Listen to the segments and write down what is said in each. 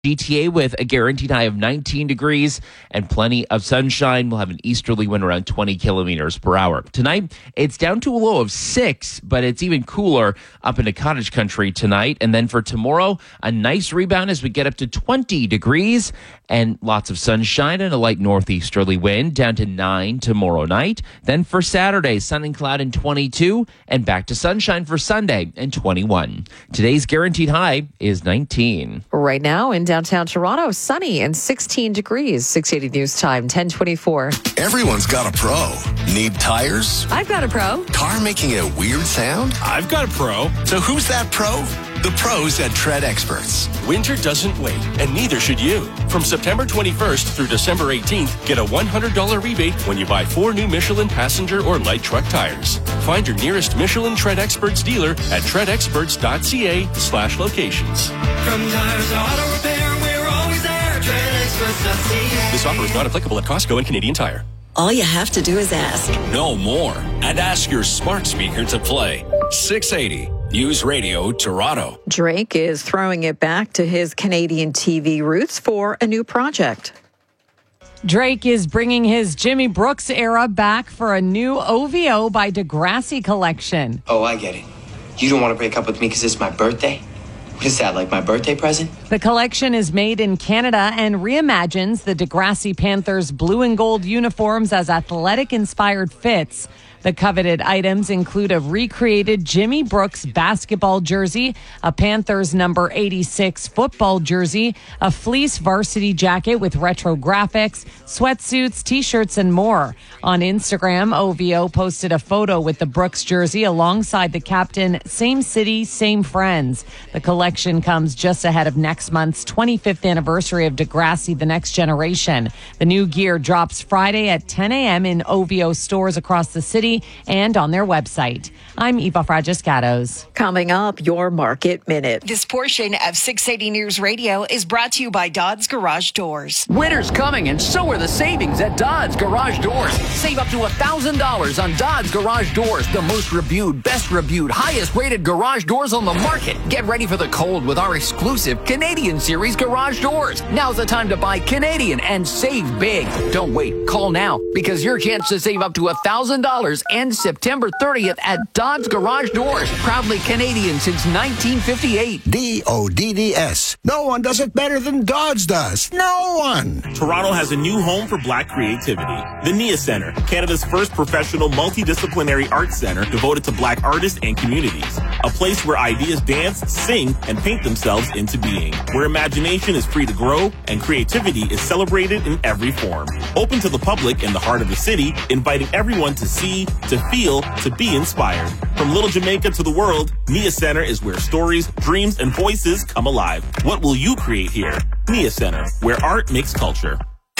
GTA with a guaranteed high of 19 degrees and plenty of sunshine. We'll have an easterly wind around 20 kilometers per hour. Tonight, it's down to a low of 6, but it's even cooler up into cottage country tonight. And then for tomorrow, a nice rebound as we get up to 20 degrees and lots of sunshine and a light northeasterly wind down to 9 tomorrow night. Then for Saturday, sun and cloud and 22 and back to sunshine for Sunday and 21. Today's guaranteed high is 19. Right now in downtown Toronto, sunny and 16 degrees. 680 News Time, 10:24. Everyone's got a pro. Need tires? I've got a pro. Car making a weird sound? I've got a pro. So who's that pro? The pros at Tread Experts. Winter doesn't wait, and neither should you. From September 21st through December 18th, get a $100 rebate when you buy 4 new Michelin passenger or light truck tires. Find your nearest Michelin Tread Experts dealer at treadexperts.ca/locations. From tires to auto repair, we're always there. TreadExperts.ca. This offer is not applicable at Costco and Canadian Tire. All you have to do is ask. No more. And ask your smart speaker to play 680 News Radio Toronto. Drake is throwing it back to his Canadian TV roots for a new project. Drake is bringing his Jimmy Brooks era back for a new OVO by Degrassi collection. Oh, I get it. You don't want to break up with me because it's my birthday? What is that, like my birthday present? The collection is made in Canada and reimagines the Degrassi Panthers' blue and gold uniforms as athletic-inspired fits. The coveted items include a recreated Jimmy Brooks basketball jersey, a Panthers number 86 football jersey, a fleece varsity jacket with retro graphics, sweatsuits, t-shirts, and more. On Instagram, OVO posted a photo with the Brooks jersey alongside the caption, "Same city, same friends." The collection comes just ahead of next month's 25th anniversary of Degrassi, The Next Generation. The new gear drops Friday at 10 a.m. in OVO stores across the city and on their website. I'm Eva Fragiscatos. Coming up, your Market Minute. This portion of 680 News Radio is brought to you by Dodds Garage Doors. Winter's coming, and so are the savings at Dodds Garage Doors. Save up to $1,000 on Dodds Garage Doors, the most reviewed, best reviewed, highest rated garage doors on the market. Get ready for the cold with our exclusive Canadian Series garage doors. Now's the time to buy Canadian and save big. Don't wait. Call now, because your chance to save up to $1,000 ends September 30th at Dodds Garage Doors. Proudly Canadian since 1958. DODDS. No one does it better than Dodds does. No one. Toronto has a new home for Black creativity. The NIA Centre, Canada's first professional multidisciplinary arts center devoted to Black artists and communities. A place where ideas dance, sing, and paint themselves into being. Where imagination is free to grow and creativity is celebrated in every form. Open to the public in the heart of the city, inviting everyone to see, to feel, to be inspired. From Little Jamaica to the world, NIA Centre is where stories, dreams, and voices come alive. What will you create here? NIA Centre, where art makes culture.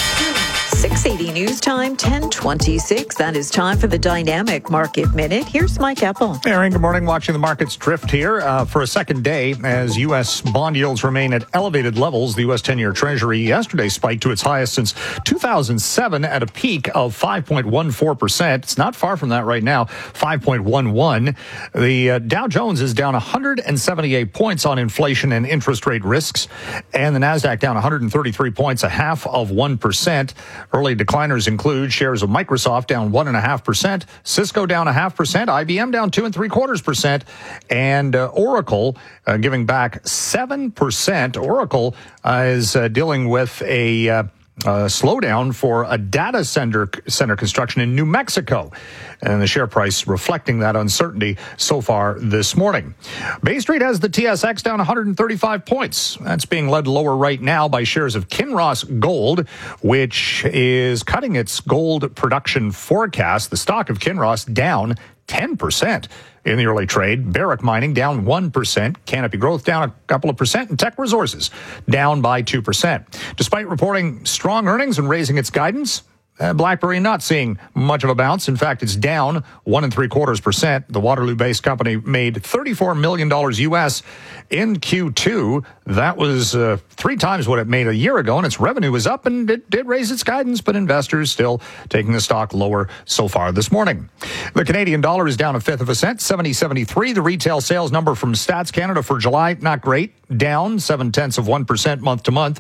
680 News Time, 10:26. That is time for the Dynamic Market Minute. Here's Mike Epple. Aaron, good morning. Watching the markets drift here for a second day as U.S. bond yields remain at elevated levels. The U.S. 10-year Treasury yesterday spiked to its highest since 2007 at a peak of 5.14%. It's not far from that right now, 5.11. The Dow Jones is down 178 points on inflation and interest rate risks, and the Nasdaq down 133 points, 0.5%. Early decliners include shares of Microsoft down 1.5%, Cisco down 0.5%, IBM down 2.75%, and Oracle giving back 7%. Oracle is dealing with a slowdown for a data center construction in New Mexico, and the share price reflecting that uncertainty so far this morning. Bay Street has the TSX down 135 points. That's being led lower right now by shares of Kinross Gold, which is cutting its gold production forecast. The stock of Kinross down 10% in the early trade. Barrick Mining down 1%. Canopy Growth down a couple of percent. And Teck Resources down by 2%. Despite reporting strong earnings and raising its guidance, BlackBerry not seeing much of a bounce. In fact, it's down 1.75%. The Waterloo-based company made $34 million US in Q2. That was 3 times what it made a year ago, and its revenue was up, and it did raise its guidance, but investors still taking the stock lower so far this morning. The Canadian dollar is down 1/5 cent, 70.73. The retail sales number from Stats Canada for July, not great, down 0.7% month to month.